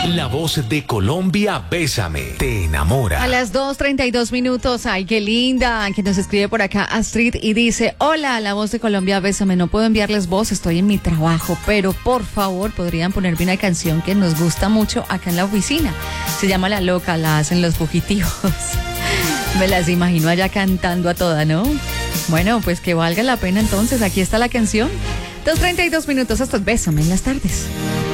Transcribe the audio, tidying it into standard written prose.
La voz de Colombia, Bésame, te enamora. A las 2:32. Ay, qué linda. Que nos escribe por acá Astrid y dice: hola, la voz de Colombia, Bésame. No puedo enviarles voz, estoy en mi trabajo, pero por favor podrían ponerme una canción que nos gusta mucho acá en la oficina. Se llama La Loca, la hacen los fugitivos. Me las imagino allá cantando a toda, ¿no? Bueno, pues que valga la pena entonces. Aquí está la canción. 2:32, esto es Bésame en las tardes.